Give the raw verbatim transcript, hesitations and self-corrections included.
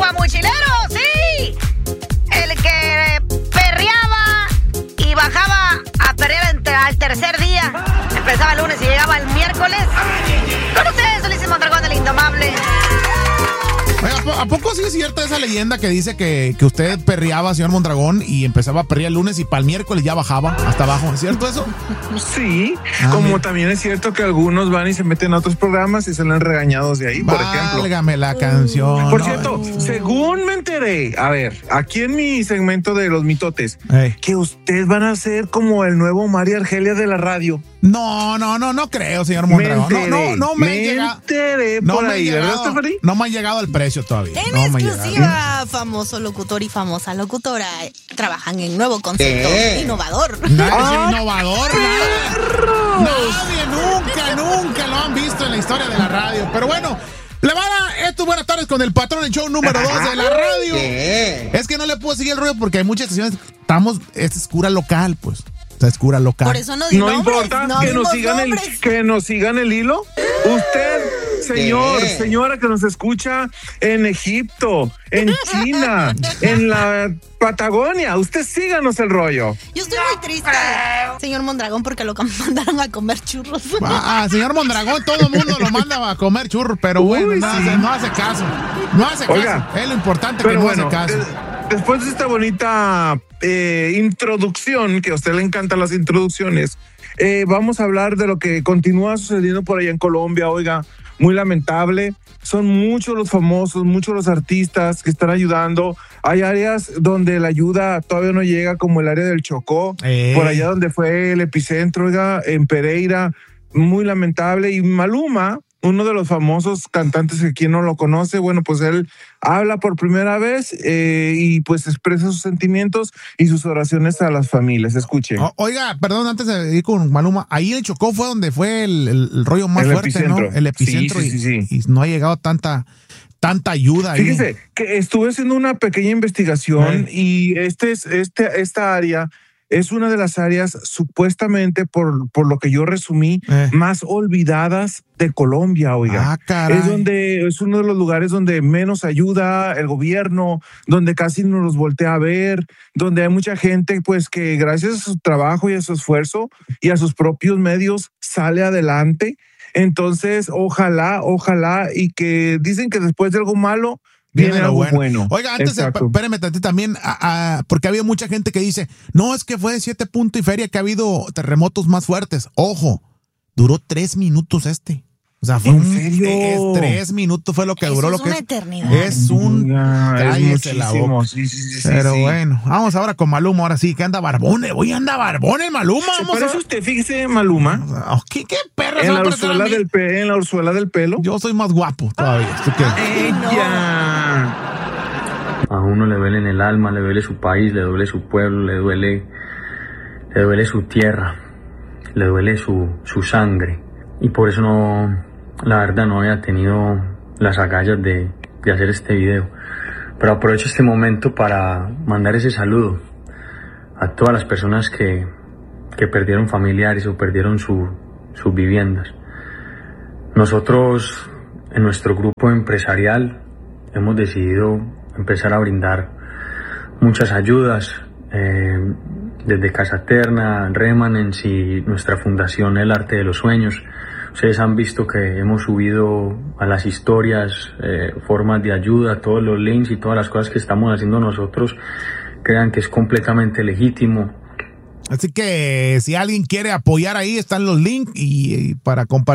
guamuchilero, sí. El que perreaba y bajaba a perrear al tercer día. Empezaba el lunes y llegaba el miércoles. Con ustedes, Ulises Mondragón, el indomable. Oiga, ¿a poco sí es cierta esa leyenda que dice que, que usted perreaba, señor Mondragón, y empezaba a perrear el lunes y para el miércoles ya bajaba hasta abajo? ¿Es cierto eso? Sí, ah, como mira. También es cierto que algunos van y se meten a otros programas y salen regañados de ahí, por ejemplo. Válgame la canción. Por no, cierto, eh. según me enteré, a ver, aquí en mi segmento de los mitotes, Ey. que ustedes van a ser como el nuevo María Argelia de la radio. No, no, no, no creo, señor Mondragón. Me enteré, no, no, no me, me he llegado. enteré No por me, he ahí, ¿verdad, llegado, Stephanie? no me ha llegado al precio todavía. En no me ha llegado. exclusiva, famoso locutor y famosa locutora trabajan en nuevo concepto ¿Qué? innovador. Nadie ¡Ah, es innovador, nada. Nadie, nunca, nunca lo han visto en la historia de la radio. Pero bueno, plebada, esto es Buenas Tardes con el patrón, el show número dos de la radio. ¿Qué? Es que no le puedo seguir el rollo porque hay muchas estaciones. Estamos, esta es cura local, pues. Esta es cura local. Por eso no digo No nombres, importa no que nos dimos sigan el nombres. que nos sigan el hilo. Usted, señor, ¿Qué? señora que nos escucha en Egipto, en China, en la Patagonia, usted síganos el rollo. Yo estoy muy triste, señor Mondragón, porque lo mandaron a comer churros. Ah, señor Mondragón, todo el mundo lo manda a comer churros, pero bueno, Uy, no, sí. hace, no hace caso. No hace caso. Oiga, es lo importante que Pero no bueno, hace caso. eh, después de esta bonita eh, introducción, que a usted le encantan las introducciones, eh, vamos a hablar de lo que continúa sucediendo por allá en Colombia. Oiga, muy lamentable. Son muchos los famosos, muchos los artistas que están ayudando. Hay áreas donde la ayuda todavía no llega, como el área del Chocó, Eh. por allá donde fue el epicentro, oiga, en Pereira. Muy lamentable. Y Maluma, uno de los famosos cantantes que quien no lo conoce, bueno, pues él habla por primera vez eh, y pues expresa sus sentimientos y sus oraciones a las familias. Escuche. O- oiga, perdón, antes de ir con Maluma, ahí el Chocó fue donde fue el, el- el rollo más El fuerte, epicentro. ¿no? El epicentro. Sí, sí, sí, y, sí. y no ha llegado tanta, tanta ayuda ahí. Fíjese que estuve haciendo una pequeña investigación y este es, este, esta área es una de las áreas supuestamente, por, por lo que yo resumí, Eh. más olvidadas de Colombia, oiga. Ah, caray. Es donde es uno de los lugares donde menos ayuda el gobierno, donde casi no los voltea a ver, donde hay mucha gente pues que gracias a su trabajo y a su esfuerzo y a sus propios medios sale adelante. Entonces, ojalá, ojalá, y que dicen que después de algo malo viene, Viene lo algo bueno. bueno. Oiga, antes, de, Exacto. espérame tantito también, a- a- porque había mucha gente que dice, no, es que fue de siete puntos y feria que ha habido terremotos más fuertes. Ojo, duró tres minutos este. O sea, fue ¿En un, serio? es tres minutos fue lo que Eso duró es lo que una es. eternidad. Es un Oiga, es cállese la muchísimo. boca. Sí, sí, sí, sí, Pero sí. bueno, vamos ahora con Maluma, ahora sí, que anda barbone. Voy, anda barbone, Maluma. ¿Se Vamos parece a... usted, fíjese, Maluma? Oh, ¿Qué, qué perro se En va la, a parecer a orzuela mí? del pe- en la orzuela del pelo. Yo soy más guapo todavía. ¿Tú qué? Ella. A uno le duele en el alma, le duele su país, le duele su pueblo, le duele, le duele su tierra, le duele su, su sangre. Y por eso no, la verdad no había tenido las agallas de, de hacer este video. Pero aprovecho este momento para mandar ese saludo a todas las personas que, que perdieron familiares o perdieron su, sus viviendas. Nosotros, en nuestro grupo empresarial, hemos decidido empezar a brindar muchas ayudas, eh, desde Casa Terna, Remanence y nuestra fundación El Arte de los Sueños. Ustedes han visto que hemos subido a las historias eh, formas de ayuda, todos los links y todas las cosas que estamos haciendo nosotros. Crean que es completamente legítimo. Así que si alguien quiere apoyar ahí, están los links y, y para compartir.